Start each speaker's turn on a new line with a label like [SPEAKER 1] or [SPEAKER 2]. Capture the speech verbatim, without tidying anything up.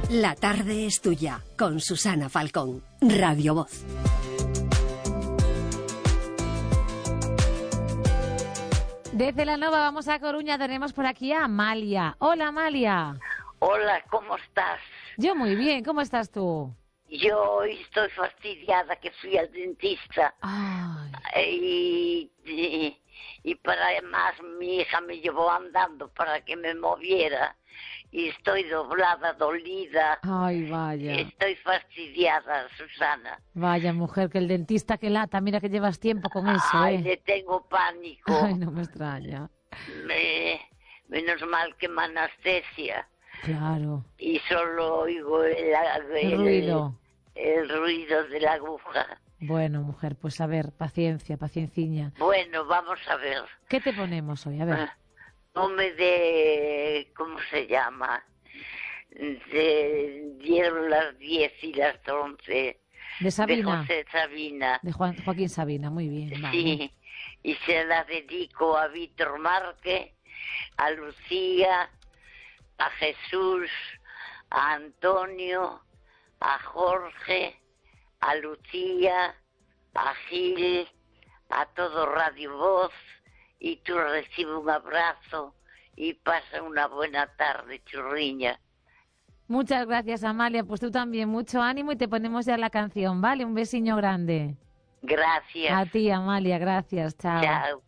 [SPEAKER 1] La tarde es tuya, con Susana Falcón, Radio Voz.
[SPEAKER 2] Desde La Nova vamos a Coruña, tenemos por aquí a Amalia. Hola, Amalia.
[SPEAKER 3] Hola, ¿cómo estás?
[SPEAKER 2] Yo muy bien, ¿cómo estás tú?
[SPEAKER 3] Yo hoy estoy fastidiada que fui al dentista.
[SPEAKER 2] Ay.
[SPEAKER 3] Y, y, y para más mi hija me llevó andando para que me moviera. Y estoy doblada, dolida.
[SPEAKER 2] Ay, vaya.
[SPEAKER 3] Estoy fastidiada, Susana.
[SPEAKER 2] Vaya, mujer, que el dentista que lata. Mira que llevas tiempo con eso,
[SPEAKER 3] Ay,
[SPEAKER 2] ¿eh?
[SPEAKER 3] le tengo pánico.
[SPEAKER 2] Ay, no me extraña.
[SPEAKER 3] Me, menos mal que me anestesia.
[SPEAKER 2] Claro.
[SPEAKER 3] Y solo oigo el, el,
[SPEAKER 2] El ruido.
[SPEAKER 3] El, el ruido de la aguja.
[SPEAKER 2] Bueno, mujer, pues a ver, paciencia, pacienciña.
[SPEAKER 3] Bueno, vamos a ver.
[SPEAKER 2] ¿Qué te ponemos hoy? A ver.
[SPEAKER 3] Come de... ¿Cómo se llama? De... Dieron las diez y las once.
[SPEAKER 2] De Sabina.
[SPEAKER 3] De José Sabina.
[SPEAKER 2] De Juan, Joaquín Sabina, muy bien. Vale.
[SPEAKER 3] Sí, y se la dedico a Víctor Márquez, a Lucía, a Jesús, a Antonio, a Jorge, a Lucía, a Gil, a todo Radio Voz, y tú recibe un abrazo y pasa una buena tarde, churriña.
[SPEAKER 2] Muchas gracias, Amalia. Pues tú también, mucho ánimo y te ponemos ya la canción, ¿vale? Un besiño grande.
[SPEAKER 3] Gracias.
[SPEAKER 2] A ti, Amalia, gracias. Chao.
[SPEAKER 3] Chao.